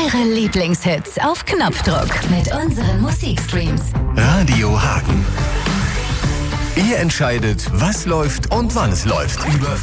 Ihre Lieblingshits auf Knopfdruck mit unseren Musikstreams. Radio Hagen. Ihr entscheidet, was läuft und wann es läuft. Über